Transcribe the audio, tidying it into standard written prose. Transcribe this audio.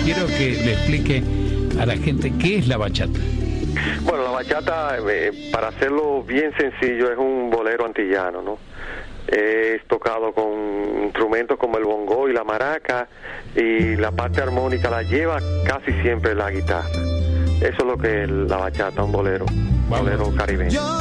quiero que le explique a la gente qué es la bachata. Bueno, la bachata, para hacerlo bien sencillo, es un bolero antillano, ¿no? Es tocado con instrumentos como el bongo y la maraca, y la parte armónica la lleva casi siempre la guitarra. Eso es lo que es la bachata, un bolero, bolero caribeño.